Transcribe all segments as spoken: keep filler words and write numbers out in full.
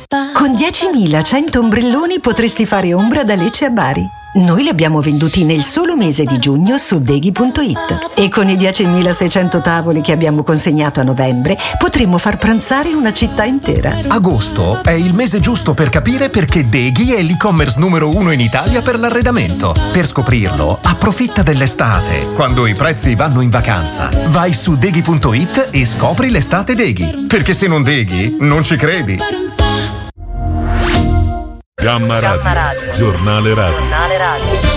Con diecimilacento ombrelloni potresti fare ombra da Lecce a Bari. Noi li abbiamo venduti nel solo mese di giugno su deghi punto it e con i diecimilaseicento tavoli che abbiamo consegnato a novembre potremmo far pranzare una città intera. Agosto è il mese giusto per capire perché Deghi è l'e-commerce numero uno in Italia per l'arredamento. Per scoprirlo, approfitta dell'estate, quando i prezzi vanno in vacanza. Vai su deghi punto it e scopri l'estate Deghi, perché se non Deghi, non ci credi. Gamma Radio, Gamma Radio. Giornale Radio. Giornale Radio.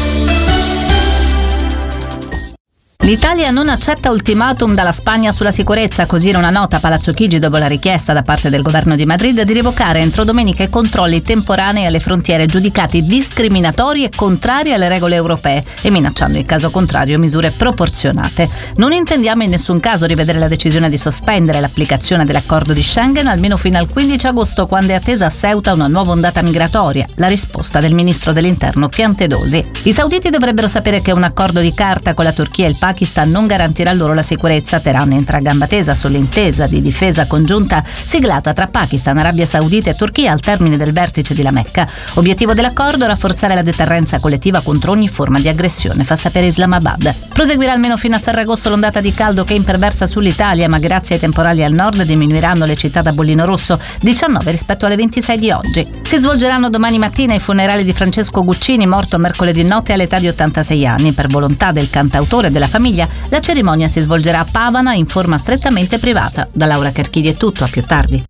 L'Italia non accetta ultimatum dalla Spagna sulla sicurezza, così in una nota a Palazzo Chigi dopo la richiesta da parte del governo di Madrid di revocare entro domenica i controlli temporanei alle frontiere giudicati discriminatori e contrari alle regole europee e minacciando in caso contrario misure proporzionate. Non intendiamo in nessun caso rivedere la decisione di sospendere l'applicazione dell'accordo di Schengen almeno fino al quindici agosto, quando è attesa a Ceuta una nuova ondata migratoria, la risposta del ministro dell'interno Piantedosi. I sauditi dovrebbero sapere che un accordo di carta con la Turchia e il Pakistan non garantirà loro la sicurezza. Teheran entra a gamba tesa sull'intesa di difesa congiunta siglata tra Pakistan, Arabia Saudita e Turchia al termine del vertice di La Mecca. Obiettivo dell'accordo: rafforzare la deterrenza collettiva contro ogni forma di aggressione, fa sapere Islamabad. Proseguirà almeno fino a Ferragosto l'ondata di caldo che imperversa sull'Italia, ma grazie ai temporali al nord diminuiranno le città da bollino rosso, diciannove rispetto alle ventisei di oggi. Si svolgeranno domani mattina i funerali di Francesco Guccini, morto mercoledì notte all'età di ottantasei anni. Per volontà del cantautore e della famiglia, la cerimonia si svolgerà a Pavana in forma strettamente privata. Da Laura Cherchidi è tutto, a più tardi.